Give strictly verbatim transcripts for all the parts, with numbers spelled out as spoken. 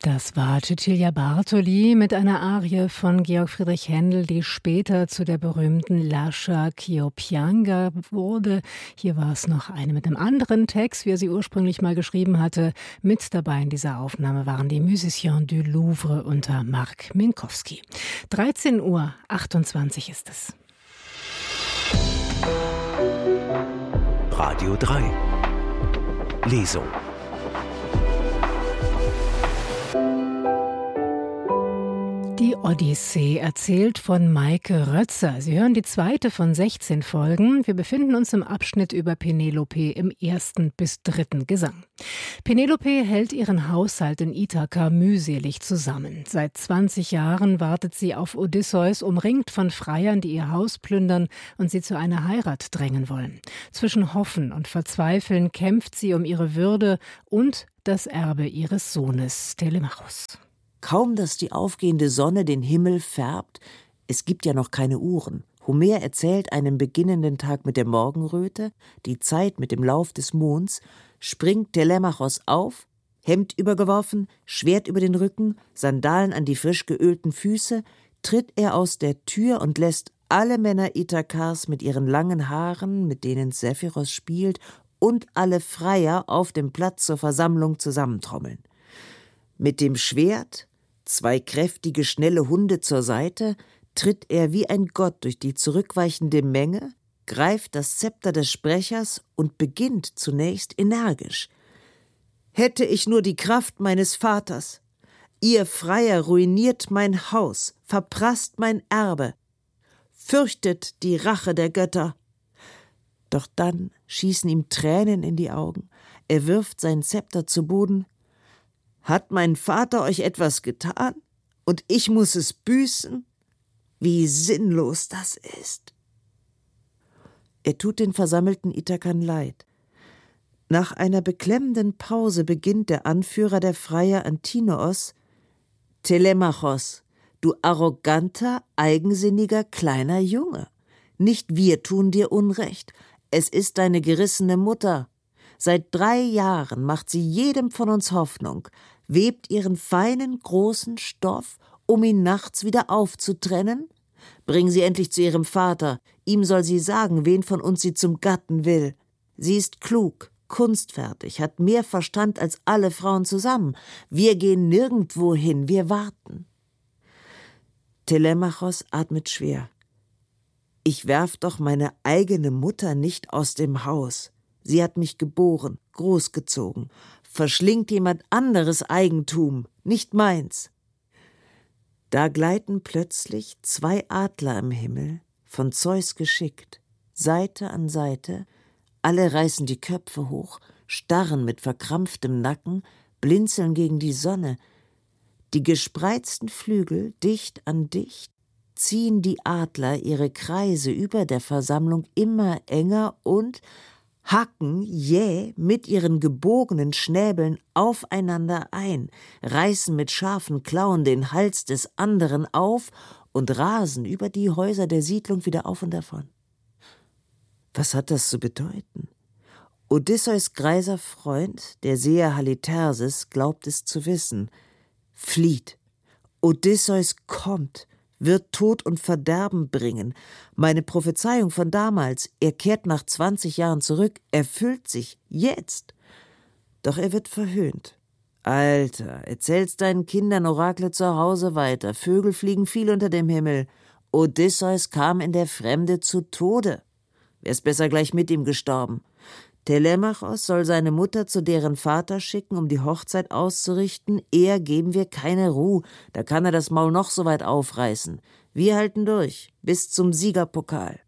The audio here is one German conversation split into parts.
Das war Cecilia Bartoli mit einer Arie von Georg Friedrich Händel, die später zu der berühmten Lascia ch'io pianga wurde. Hier war es noch eine mit einem anderen Text, wie er sie ursprünglich mal geschrieben hatte. Mit dabei in dieser Aufnahme waren die Musiciens du Louvre unter Mark Minkowski. dreizehn Uhr achtundzwanzig ist es. Radio drei Lesung. Die Odyssee, erzählt von Maike Rötzer. Sie hören die zweite von sechzehn Folgen. Wir befinden uns im Abschnitt über Penelope im ersten bis dritten Gesang. Penelope hält ihren Haushalt in Ithaka mühselig zusammen. Seit zwanzig Jahren wartet sie auf Odysseus, umringt von Freiern, die ihr Haus plündern und sie zu einer Heirat drängen wollen. Zwischen Hoffen und Verzweifeln kämpft sie um ihre Würde und das Erbe ihres Sohnes Telemachos. Kaum, dass die aufgehende Sonne den Himmel färbt, es gibt ja noch keine Uhren. Homer erzählt einen beginnenden Tag mit der Morgenröte, die Zeit mit dem Lauf des Monds, springt Telemachos auf, Hemd übergeworfen, Schwert über den Rücken, Sandalen an die frisch geölten Füße, tritt er aus der Tür und lässt alle Männer Ithakars mit ihren langen Haaren, mit denen Zephyros spielt, und alle Freier auf dem Platz zur Versammlung zusammentrommeln. Mit dem Schwert, zwei kräftige, schnelle Hunde zur Seite, tritt er wie ein Gott durch die zurückweichende Menge, greift das Zepter des Sprechers und beginnt zunächst energisch. »Hätte ich nur die Kraft meines Vaters! Ihr Freier ruiniert mein Haus, verprasst mein Erbe! Fürchtet die Rache der Götter!« Doch dann schießen ihm Tränen in die Augen, er wirft sein Zepter zu Boden. »Hat mein Vater euch etwas getan, und ich muss es büßen? Wie sinnlos das ist!« Er tut den versammelten Ithakern leid. Nach einer beklemmenden Pause beginnt der Anführer der Freier Antinoos: »Telemachos, du arroganter, eigensinniger, kleiner Junge! Nicht wir tun dir Unrecht, es ist deine gerissene Mutter. Seit drei Jahren macht sie jedem von uns Hoffnung, webt ihren feinen, großen Stoff, um ihn nachts wieder aufzutrennen? Bring sie endlich zu ihrem Vater, ihm soll sie sagen, wen von uns sie zum Gatten will. Sie ist klug, kunstfertig, hat mehr Verstand als alle Frauen zusammen. Wir gehen nirgendwo hin, wir warten.« Telemachos atmet schwer. »Ich werf doch meine eigene Mutter nicht aus dem Haus. Sie hat mich geboren, großgezogen. Verschlingt jemand anderes Eigentum, nicht meins.« Da gleiten plötzlich zwei Adler im Himmel, von Zeus geschickt, Seite an Seite, alle reißen die Köpfe hoch, starren mit verkrampftem Nacken, blinzeln gegen die Sonne. Die gespreizten Flügel, dicht an dicht, ziehen die Adler ihre Kreise über der Versammlung immer enger und hacken jäh mit ihren gebogenen Schnäbeln aufeinander ein, reißen mit scharfen Klauen den Hals des anderen auf und rasen über die Häuser der Siedlung wieder auf und davon. Was hat das zu bedeuten? Odysseus greiser Freund, der Seher Halitherses, glaubt es zu wissen. Flieht! Odysseus kommt! Wird Tod und Verderben bringen. Meine Prophezeiung von damals, er kehrt nach zwanzig Jahren zurück, erfüllt sich jetzt. Doch er wird verhöhnt. Alter, erzähl's deinen Kindern Orakle zu Hause weiter. Vögel fliegen viel unter dem Himmel. Odysseus kam in der Fremde zu Tode. Wär's besser gleich mit ihm gestorben. Telemachos soll seine Mutter zu deren Vater schicken, um die Hochzeit auszurichten. Eher geben wir keine Ruhe, da kann er das Maul noch so weit aufreißen. Wir halten durch, bis zum Siegerpokal.«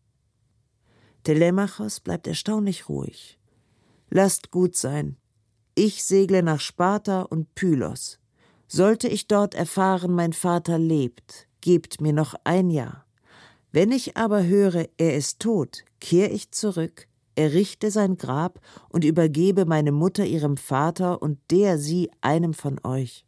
Telemachos bleibt erstaunlich ruhig. »Lasst gut sein. Ich segle nach Sparta und Pylos. Sollte ich dort erfahren, mein Vater lebt, gebt mir noch ein Jahr. Wenn ich aber höre, er ist tot, kehr ich zurück, errichte sein Grab und übergebe meine Mutter ihrem Vater und der sie einem von euch.«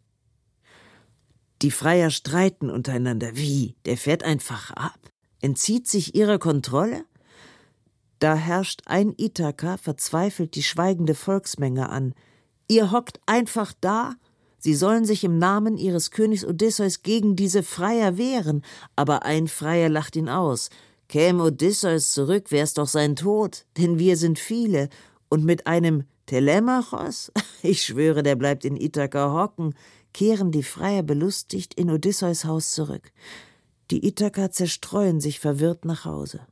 Die Freier streiten untereinander. Wie? Der fährt einfach ab? Entzieht sich ihrer Kontrolle? Da herrscht ein Ithaka verzweifelt die schweigende Volksmenge an. »Ihr hockt einfach da? Sie sollen sich im Namen ihres Königs Odysseus gegen diese Freier wehren. Aber ein Freier lacht ihn aus. Käme Odysseus zurück, wär's doch sein Tod, denn wir sind viele. Und mit einem Telemachos, ich schwöre, der bleibt in Ithaka hocken, kehren die Freier belustigt in Odysseus Haus zurück. Die Ithaker zerstreuen sich verwirrt nach Hause.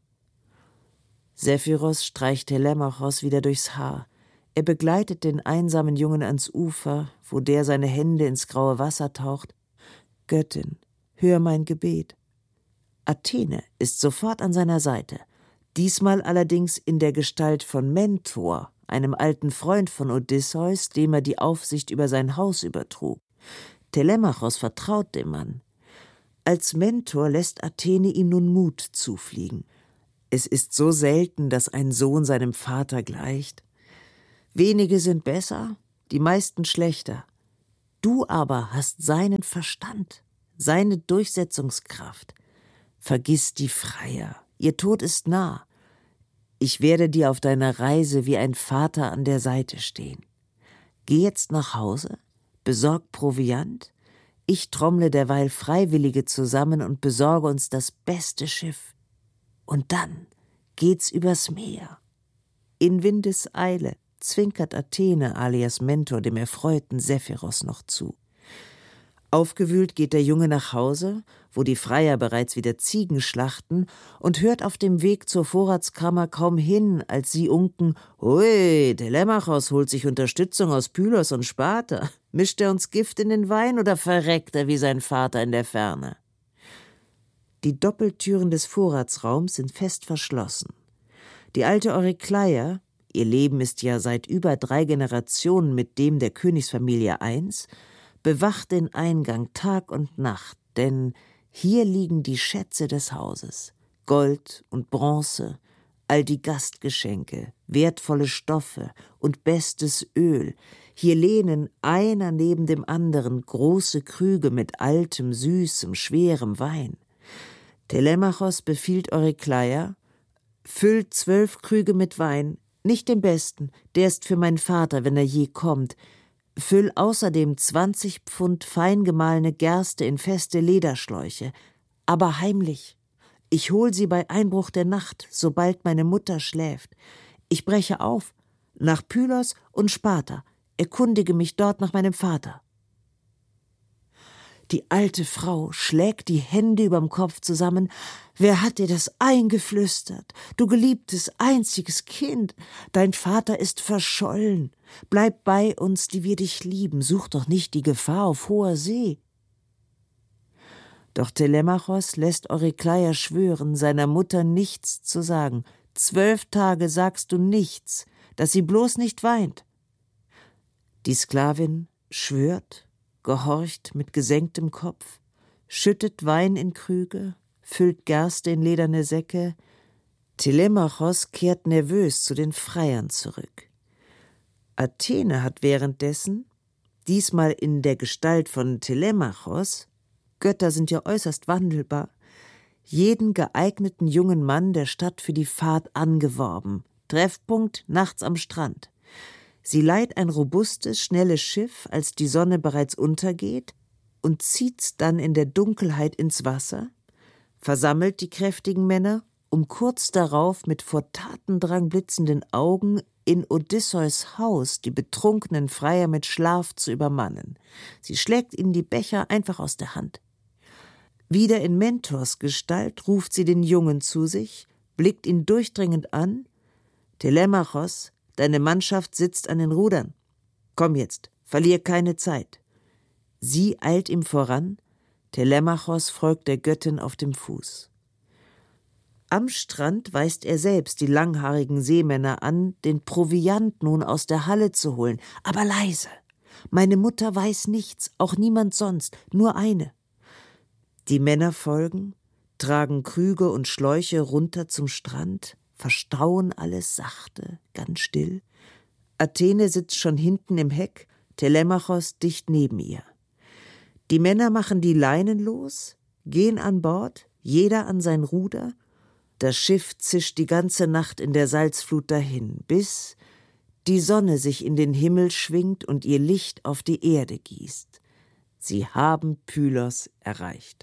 Sephiros streicht Telemachos wieder durchs Haar. Er begleitet den einsamen Jungen ans Ufer, wo der seine Hände ins graue Wasser taucht. Göttin, hör mein Gebet. Athene ist sofort an seiner Seite, diesmal allerdings in der Gestalt von Mentor, einem alten Freund von Odysseus, dem er die Aufsicht über sein Haus übertrug. Telemachos vertraut dem Mann. Als Mentor lässt Athene ihm nun Mut zufliegen. Es ist so selten, dass ein Sohn seinem Vater gleicht. Wenige sind besser, die meisten schlechter. Du aber hast seinen Verstand, seine Durchsetzungskraft. Vergiss die Freier, ihr Tod ist nah. Ich werde dir auf deiner Reise wie ein Vater an der Seite stehen. Geh jetzt nach Hause, besorg Proviant, ich trommle derweil Freiwillige zusammen und besorge uns das beste Schiff. Und dann geht's übers Meer. In Windeseile zwinkert Athene alias Mentor dem erfreuten Sephiros noch zu. Aufgewühlt geht der Junge nach Hause, wo die Freier bereits wieder Ziegen schlachten, und hört auf dem Weg zur Vorratskammer kaum hin, als sie unken: »Hui, Telemachos holt sich Unterstützung aus Pylos und Sparta. Mischt er uns Gift in den Wein oder verreckt er wie sein Vater in der Ferne?« Die Doppeltüren des Vorratsraums sind fest verschlossen. Die alte Eurykleia, ihr Leben ist ja seit über drei Generationen mit dem der Königsfamilie eins, bewacht den Eingang Tag und Nacht, denn hier liegen die Schätze des Hauses, Gold und Bronze, all die Gastgeschenke, wertvolle Stoffe und bestes Öl. Hier lehnen einer neben dem anderen große Krüge mit altem, süßem, schwerem Wein. Telemachos befiehlt Eurykleia: »Füllt zwölf Krüge mit Wein, nicht den besten, der ist für meinen Vater, wenn er je kommt. Füll außerdem zwanzig Pfund fein gemahlene Gerste in feste Lederschläuche, aber heimlich. Ich hol sie bei Einbruch der Nacht, sobald meine Mutter schläft. Ich breche auf, nach Pylos und Sparta, erkundige mich dort nach meinem Vater.« Die alte Frau schlägt die Hände überm Kopf zusammen. »Wer hat dir das eingeflüstert? Du geliebtes, einziges Kind. Dein Vater ist verschollen. Bleib bei uns, die wir dich lieben. Such doch nicht die Gefahr auf hoher See.« Doch Telemachos lässt Eurykleia schwören, seiner Mutter nichts zu sagen. Zwölf Tage sagst du nichts, dass sie bloß nicht weint. Die Sklavin schwört, gehorcht mit gesenktem Kopf, schüttet Wein in Krüge, füllt Gerste in lederne Säcke. Telemachos kehrt nervös zu den Freiern zurück. Athene hat währenddessen, diesmal in der Gestalt von Telemachos, Götter sind ja äußerst wandelbar, jeden geeigneten jungen Mann der Stadt für die Fahrt angeworben. Treffpunkt nachts am Strand. Sie leiht ein robustes, schnelles Schiff, als die Sonne bereits untergeht, und zieht's dann in der Dunkelheit ins Wasser, versammelt die kräftigen Männer, um kurz darauf mit vor Tatendrang blitzenden Augen in Odysseus Haus die betrunkenen Freier mit Schlaf zu übermannen. Sie schlägt ihnen die Becher einfach aus der Hand. Wieder in Mentors Gestalt ruft sie den Jungen zu sich, blickt ihn durchdringend an. »Telemachos, deine Mannschaft sitzt an den Rudern. Komm jetzt, verlier keine Zeit.« Sie eilt ihm voran, Telemachos folgt der Göttin auf dem Fuß. Am Strand weist er selbst die langhaarigen Seemänner an, den Proviant nun aus der Halle zu holen. Aber leise. Meine Mutter weiß nichts, auch niemand sonst, nur eine. Die Männer folgen, tragen Krüge und Schläuche runter zum Strand, verstauen alles sachte, ganz still. Athene sitzt schon hinten im Heck, Telemachos dicht neben ihr. Die Männer machen die Leinen los, gehen an Bord, jeder an sein Ruder. Das Schiff zischt die ganze Nacht in der Salzflut dahin, bis die Sonne sich in den Himmel schwingt und ihr Licht auf die Erde gießt. Sie haben Pylos erreicht.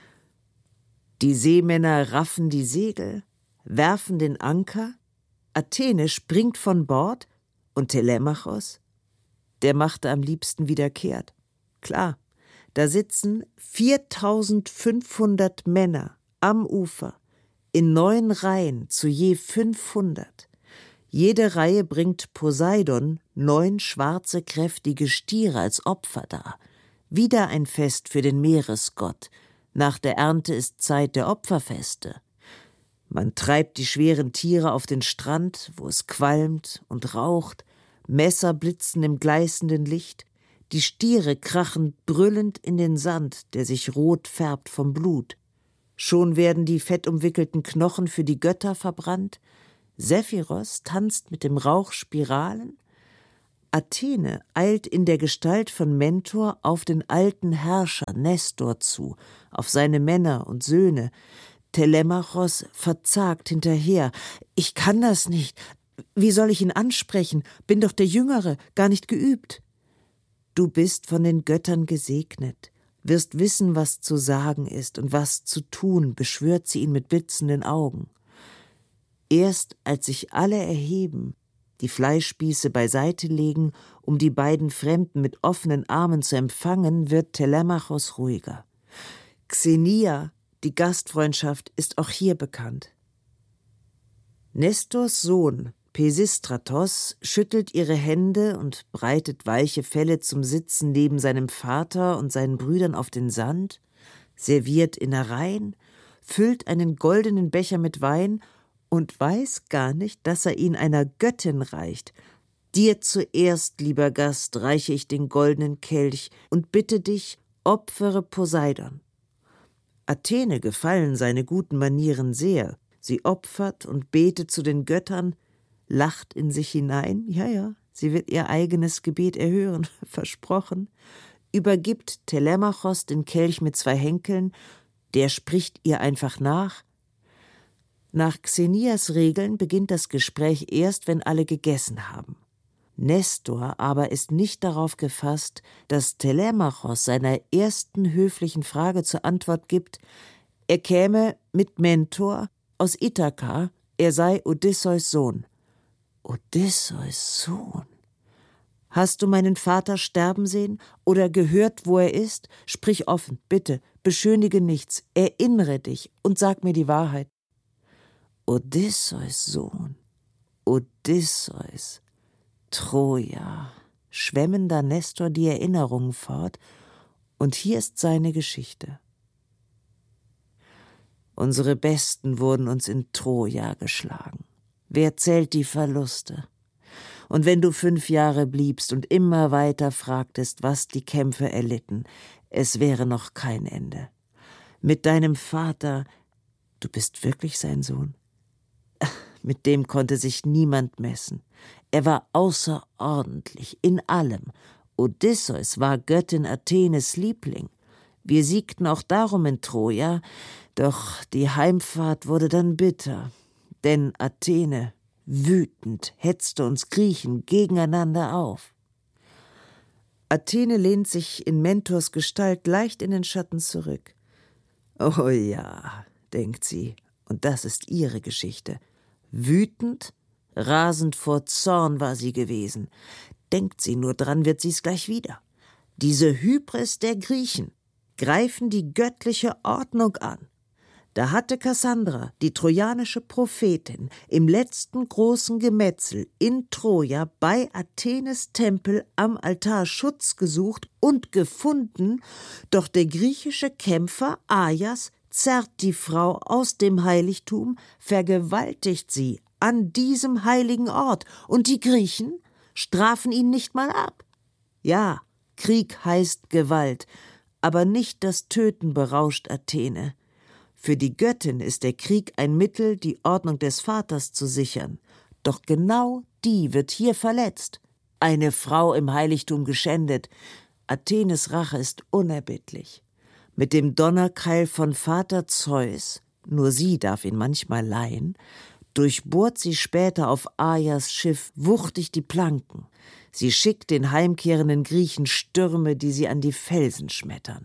Die Seemänner raffen die Segel, werfen den Anker, Athene springt von Bord und Telemachos, der machte am liebsten wieder kehrt. Klar, da sitzen viertausendfünfhundert Männer am Ufer, in neun Reihen zu je fünfhundert. Jede Reihe bringt Poseidon neun schwarze, kräftige Stiere als Opfer dar. Wieder ein Fest für den Meeresgott. Nach der Ernte ist Zeit der Opferfeste. Man treibt die schweren Tiere auf den Strand, wo es qualmt und raucht. Messer blitzen im gleißenden Licht. Die Stiere krachen brüllend in den Sand, der sich rot färbt vom Blut. Schon werden die fettumwickelten Knochen für die Götter verbrannt. Sephiros tanzt mit dem Rauch Spiralen. Athene eilt in der Gestalt von Mentor auf den alten Herrscher Nestor zu, auf seine Männer und Söhne. Telemachos verzagt hinterher. »Ich kann das nicht. Wie soll ich ihn ansprechen? Bin doch der Jüngere, gar nicht geübt.« »Du bist von den Göttern gesegnet, wirst wissen, was zu sagen ist und was zu tun«, beschwört sie ihn mit blitzenden Augen. Erst als sich alle erheben, die Fleischspieße beiseite legen, um die beiden Fremden mit offenen Armen zu empfangen, wird Telemachos ruhiger. Xenia, die Gastfreundschaft, ist auch hier bekannt. Nestors Sohn, Pisistratos, schüttelt ihre Hände und breitet weiche Felle zum Sitzen neben seinem Vater und seinen Brüdern auf den Sand, serviert Innereien, füllt einen goldenen Becher mit Wein und weiß gar nicht, dass er ihn einer Göttin reicht. Dir zuerst, lieber Gast, reiche ich den goldenen Kelch und bitte dich, opfere Poseidon. Athene gefallen seine guten Manieren sehr. Sie opfert und betet zu den Göttern, lacht in sich hinein, ja, ja, sie wird ihr eigenes Gebet erhören, versprochen, übergibt Telemachos den Kelch mit zwei Henkeln, der spricht ihr einfach nach. Nach Xenias Regeln beginnt das Gespräch erst, wenn alle gegessen haben. Nestor aber ist nicht darauf gefasst, dass Telemachos seiner ersten höflichen Frage zur Antwort gibt, er käme mit Mentor aus Ithaka, er sei Odysseus Sohn. Odysseus Sohn? Hast du meinen Vater sterben sehen oder gehört, wo er ist? Sprich offen, bitte, beschönige nichts, erinnere dich und sag mir die Wahrheit. Odysseus Sohn, Odysseus, Troja, schwemmen da Nestor die Erinnerungen fort, und hier ist seine Geschichte. Unsere Besten wurden uns in Troja geschlagen. Wer zählt die Verluste? Und wenn du fünf Jahre bliebst und immer weiter fragtest, was die Kämpfe erlitten, es wäre noch kein Ende. Mit deinem Vater, du bist wirklich sein Sohn? Mit dem konnte sich niemand messen. Er war außerordentlich in allem. Odysseus war Göttin Athenes Liebling. Wir siegten auch darum in Troja, doch die Heimfahrt wurde dann bitter. Denn Athene, wütend, hetzte uns Griechen gegeneinander auf. Athene lehnt sich in Mentors Gestalt leicht in den Schatten zurück. Oh ja, denkt sie, und das ist ihre Geschichte. Wütend, rasend vor Zorn war sie gewesen. Denkt sie nur dran, wird sie's gleich wieder. Diese Hybris der Griechen greifen die göttliche Ordnung an. Da hatte Kassandra, die trojanische Prophetin, im letzten großen Gemetzel in Troja bei Athenes Tempel am Altar Schutz gesucht und gefunden, doch der griechische Kämpfer Aias zerrt die Frau aus dem Heiligtum, vergewaltigt sie an diesem heiligen Ort, und die Griechen strafen ihn nicht mal ab. Ja, Krieg heißt Gewalt, aber nicht das Töten berauscht Athene. Für die Göttin ist der Krieg ein Mittel, die Ordnung des Vaters zu sichern. Doch genau die wird hier verletzt. Eine Frau im Heiligtum geschändet. Athenes Rache ist unerbittlich. Mit dem Donnerkeil von Vater Zeus, nur sie darf ihn manchmal leihen, durchbohrt sie später auf Aias Schiff wuchtig die Planken. Sie schickt den heimkehrenden Griechen Stürme, die sie an die Felsen schmettern.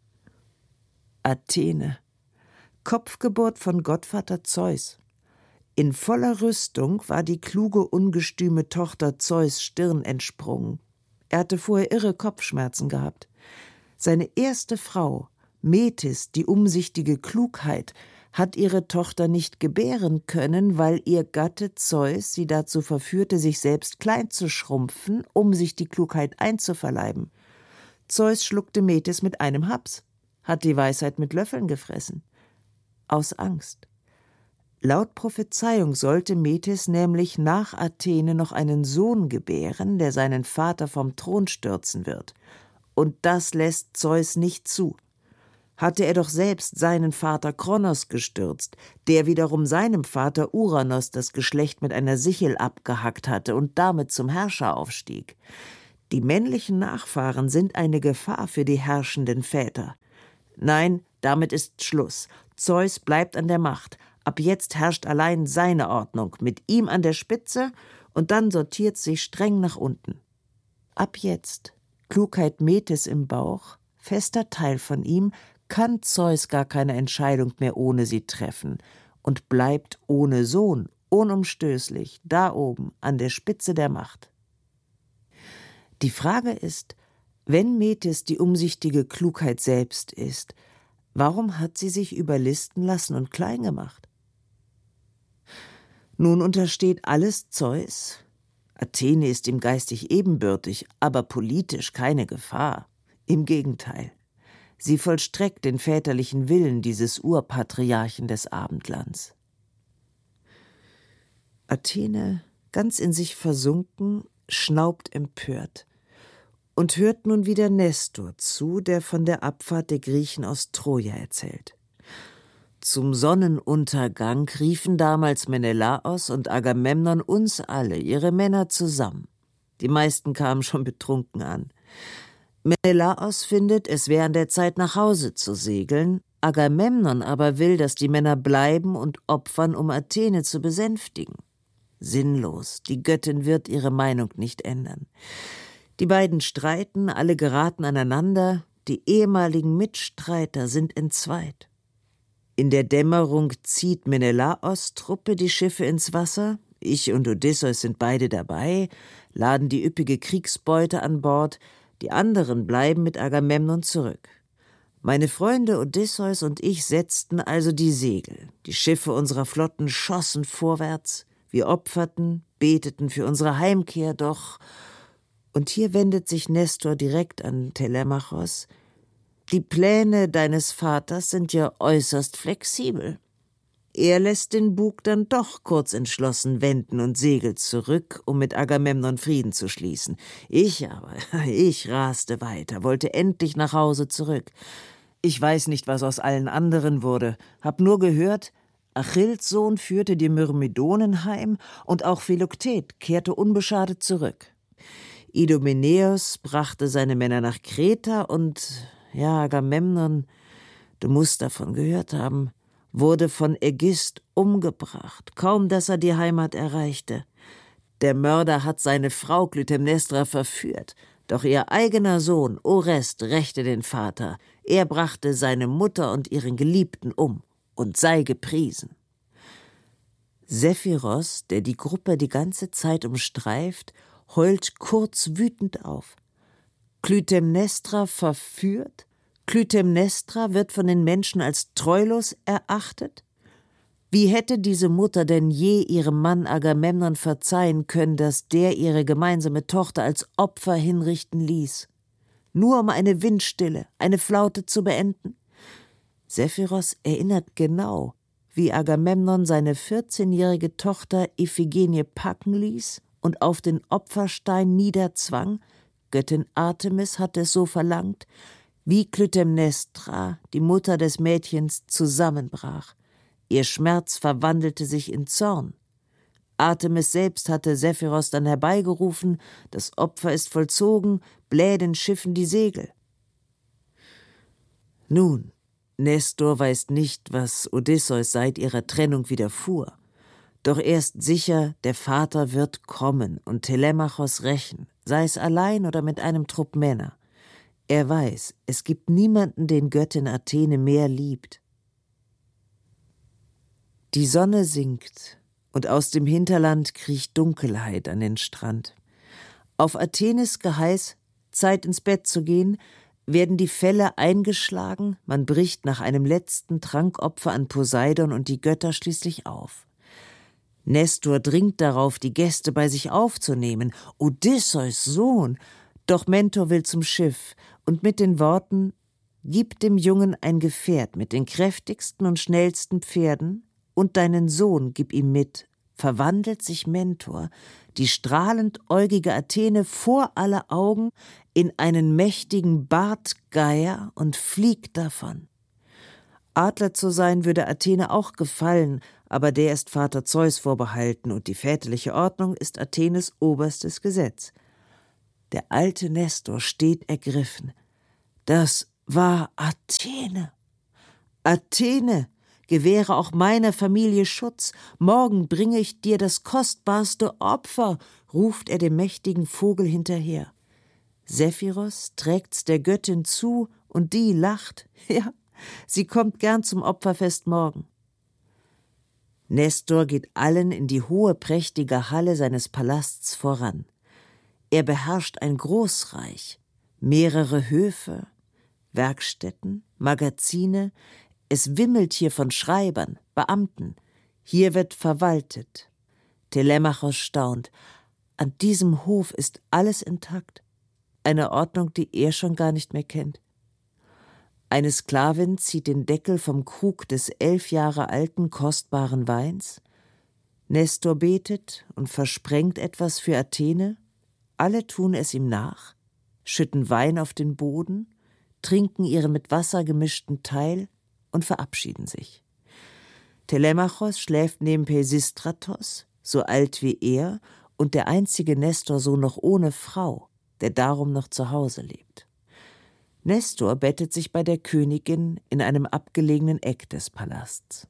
Athene, Kopfgeburt von Gottvater Zeus. In voller Rüstung war die kluge, ungestüme Tochter Zeus Stirn entsprungen. Er hatte vorher irre Kopfschmerzen gehabt. Seine erste Frau, Metis, die umsichtige Klugheit, hat ihre Tochter nicht gebären können, weil ihr Gatte Zeus sie dazu verführte, sich selbst klein zu schrumpfen, um sich die Klugheit einzuverleiben. Zeus schluckte Metis mit einem Haps, hat die Weisheit mit Löffeln gefressen. Aus Angst. Laut Prophezeiung sollte Metis nämlich nach Athene noch einen Sohn gebären, der seinen Vater vom Thron stürzen wird. Und das lässt Zeus nicht zu. Hatte er doch selbst seinen Vater Kronos gestürzt, der wiederum seinem Vater Uranos das Geschlecht mit einer Sichel abgehackt hatte und damit zum Herrscher aufstieg. Die männlichen Nachfahren sind eine Gefahr für die herrschenden Väter. Nein, damit ist Schluss. Zeus bleibt an der Macht. Ab jetzt herrscht allein seine Ordnung, mit ihm an der Spitze, und dann sortiert sie streng nach unten. Ab jetzt, Klugheit Metis im Bauch, fester Teil von ihm, kann Zeus gar keine Entscheidung mehr ohne sie treffen und bleibt ohne Sohn unumstößlich da oben an der Spitze der Macht. Die Frage ist, wenn Metis die umsichtige Klugheit selbst ist, warum hat sie sich überlisten lassen und klein gemacht? Nun untersteht alles Zeus. Athene ist ihm geistig ebenbürtig, aber politisch keine Gefahr. Im Gegenteil. Sie vollstreckt den väterlichen Willen dieses Urpatriarchen des Abendlands. Athene, ganz in sich versunken, schnaubt empört und hört nun wieder Nestor zu, der von der Abfahrt der Griechen aus Troja erzählt. Zum Sonnenuntergang riefen damals Menelaos und Agamemnon uns alle, ihre Männer, zusammen. Die meisten kamen schon betrunken an. Menelaos findet, es wäre an der Zeit, nach Hause zu segeln. Agamemnon aber will, dass die Männer bleiben und opfern, um Athene zu besänftigen. Sinnlos, die Göttin wird ihre Meinung nicht ändern. Die beiden streiten, alle geraten aneinander, die ehemaligen Mitstreiter sind entzweit. In der Dämmerung zieht Menelaos' Truppe die Schiffe ins Wasser, ich und Odysseus sind beide dabei, laden die üppige Kriegsbeute an Bord, die anderen bleiben mit Agamemnon zurück. Meine Freunde Odysseus und ich setzten also die Segel. Die Schiffe unserer Flotten schossen vorwärts. Wir opferten, beteten für unsere Heimkehr, doch... Und hier wendet sich Nestor direkt an Telemachos. Die Pläne deines Vaters sind ja äußerst flexibel. Er lässt den Bug dann doch kurz entschlossen wenden und segelt zurück, um mit Agamemnon Frieden zu schließen. Ich aber, ich raste weiter, wollte endlich nach Hause zurück. Ich weiß nicht, was aus allen anderen wurde, hab nur gehört, Achilles Sohn führte die Myrmidonen heim und auch Philoktet kehrte unbeschadet zurück. Idomeneus brachte seine Männer nach Kreta und, ja, Agamemnon, du musst davon gehört haben, wurde von Ägist umgebracht, kaum dass er die Heimat erreichte. Der Mörder hat seine Frau Klytämnestra verführt, doch ihr eigener Sohn Orest rächte den Vater. Er brachte seine Mutter und ihren Geliebten um und sei gepriesen. Sephiros, der die Gruppe die ganze Zeit umstreift, heult kurz wütend auf. Klytämnestra verführt? Klytämnestra wird von den Menschen als treulos erachtet? Wie hätte diese Mutter denn je ihrem Mann Agamemnon verzeihen können, dass der ihre gemeinsame Tochter als Opfer hinrichten ließ? Nur um eine Windstille, eine Flaute zu beenden? Sephiros erinnert genau, wie Agamemnon seine vierzehnjährige Tochter Iphigenie packen ließ und auf den Opferstein niederzwang. Göttin Artemis hatte es so verlangt, wie Klytämnestra, die Mutter des Mädchens, zusammenbrach. Ihr Schmerz verwandelte sich in Zorn. Artemis selbst hatte Sephiros dann herbeigerufen, das Opfer ist vollzogen, bläh den Schiffen die Segel. Nun, Nestor weiß nicht, was Odysseus seit ihrer Trennung widerfuhr. Doch er ist sicher, der Vater wird kommen und Telemachos rächen, sei es allein oder mit einem Trupp Männer. Er weiß, es gibt niemanden, den Göttin Athene mehr liebt. Die Sonne sinkt und aus dem Hinterland kriecht Dunkelheit an den Strand. Auf Athenes Geheiß, Zeit ins Bett zu gehen, werden die Felle eingeschlagen, man bricht nach einem letzten Trankopfer an Poseidon und die Götter schließlich auf. Nestor dringt darauf, die Gäste bei sich aufzunehmen, Odysseus Sohn, doch Mentor will zum Schiff und mit den Worten: »Gib dem Jungen ein Gefährt mit den kräftigsten und schnellsten Pferden und deinen Sohn gib ihm mit«, verwandelt sich Mentor, die strahlentäugige Athene vor aller Augen, in einen mächtigen Bartgeier und fliegt davon. Adler zu sein würde Athene auch gefallen, aber der ist Vater Zeus vorbehalten und die väterliche Ordnung ist Athenes oberstes Gesetz. Der alte Nestor steht ergriffen. Das war Athene. Athene, gewähre auch meiner Familie Schutz. Morgen bringe ich dir das kostbarste Opfer, ruft er dem mächtigen Vogel hinterher. Sephiros trägt's der Göttin zu und die lacht. Ja, sie kommt gern zum Opferfest morgen. Nestor geht allen in die hohe, prächtige Halle seines Palasts voran. Er beherrscht ein Großreich, mehrere Höfe, Werkstätten, Magazine. Es wimmelt hier von Schreibern, Beamten. Hier wird verwaltet. Telemachos staunt. An diesem Hof ist alles intakt. Eine Ordnung, die er schon gar nicht mehr kennt. Eine Sklavin zieht den Deckel vom Krug des elf Jahre alten, kostbaren Weins. Nestor betet und versprengt etwas für Athene. Alle tun es ihm nach, schütten Wein auf den Boden, trinken ihren mit Wasser gemischten Teil und verabschieden sich. Telemachos schläft neben Peisistratos, so alt wie er, und der einzige Nestorsohn noch ohne Frau, der darum noch zu Hause lebt. Nestor bettet sich bei der Königin in einem abgelegenen Eck des Palasts.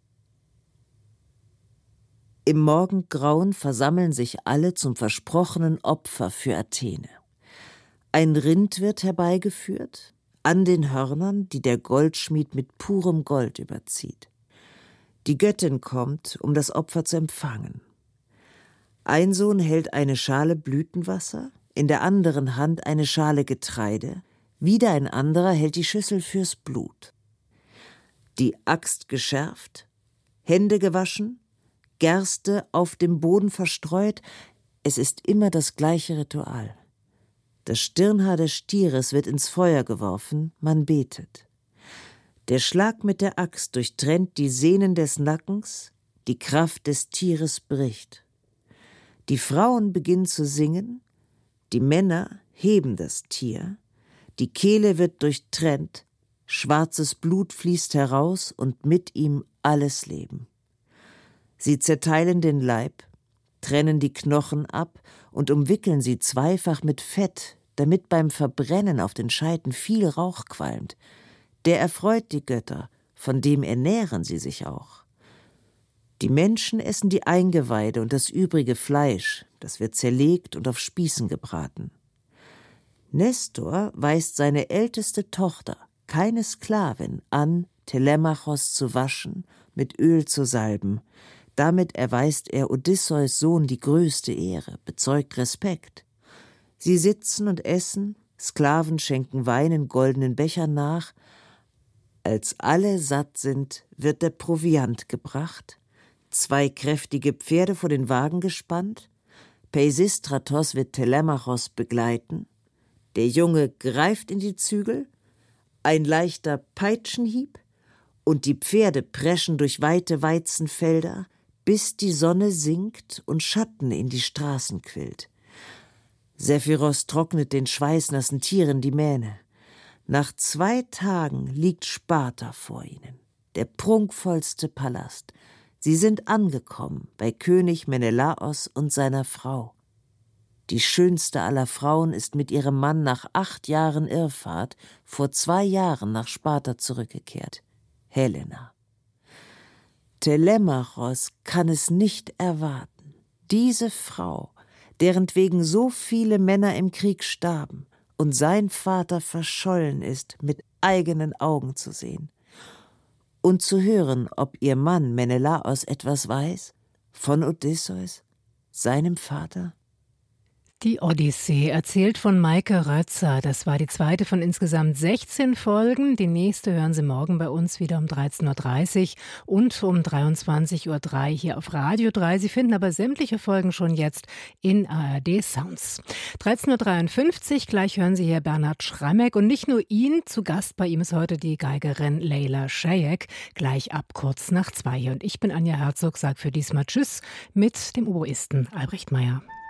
Im Morgengrauen versammeln sich alle zum versprochenen Opfer für Athene. Ein Rind wird herbeigeführt, an den Hörnern, die der Goldschmied mit purem Gold überzieht. Die Göttin kommt, um das Opfer zu empfangen. Ein Sohn hält eine Schale Blütenwasser, in der anderen Hand eine Schale Getreide, wieder ein anderer hält die Schüssel fürs Blut. Die Axt geschärft, Hände gewaschen, Gerste auf dem Boden verstreut, es ist immer das gleiche Ritual. Das Stirnhaar des Stieres wird ins Feuer geworfen, man betet. Der Schlag mit der Axt durchtrennt die Sehnen des Nackens, die Kraft des Tieres bricht. Die Frauen beginnen zu singen, die Männer heben das Tier, die Kehle wird durchtrennt, schwarzes Blut fließt heraus und mit ihm alles Leben. Sie zerteilen den Leib, trennen die Knochen ab und umwickeln sie zweifach mit Fett, damit beim Verbrennen auf den Scheiten viel Rauch qualmt. Der erfreut die Götter, von dem ernähren sie sich auch. Die Menschen essen die Eingeweide und das übrige Fleisch, das wird zerlegt und auf Spießen gebraten. Nestor weist seine älteste Tochter, keine Sklavin, an, Telemachos zu waschen, mit Öl zu salben. Damit erweist er Odysseus Sohn die größte Ehre, bezeugt Respekt. Sie sitzen und essen, Sklaven schenken Wein in goldenen Bechern nach. Als alle satt sind, wird der Proviant gebracht, zwei kräftige Pferde vor den Wagen gespannt, Peisistratos wird Telemachos begleiten, der Junge greift in die Zügel, ein leichter Peitschenhieb, und die Pferde preschen durch weite Weizenfelder, bis die Sonne sinkt und Schatten in die Straßen quillt. Sephiros trocknet den schweißnassen Tieren die Mähne. Nach zwei Tagen liegt Sparta vor ihnen, der prunkvollste Palast. Sie sind angekommen bei König Menelaos und seiner Frau. Die schönste aller Frauen ist mit ihrem Mann nach acht Jahren Irrfahrt vor zwei Jahren nach Sparta zurückgekehrt, Helena. Telemachos kann es nicht erwarten, diese Frau, deren wegen so viele Männer im Krieg starben und sein Vater verschollen ist, mit eigenen Augen zu sehen und zu hören, ob ihr Mann Menelaos etwas weiß von Odysseus, seinem Vater. Die Odyssee, erzählt von Maike Rötzer. Das war die zweite von insgesamt sechzehn Folgen. Die nächste hören Sie morgen bei uns wieder um dreizehn Uhr dreißig und um dreiundzwanzig Uhr drei hier auf Radio drei. Sie finden aber sämtliche Folgen schon jetzt in A R D Sounds. dreizehn Uhr dreiundfünfzig, gleich hören Sie hier Bernhard Schrammeck. Und nicht nur ihn, zu Gast bei ihm ist heute die Geigerin Leila Shayek, gleich ab kurz nach zwei. Und ich bin Anja Herzog, sage für diesmal Tschüss mit dem Oboisten Albrecht Meyer.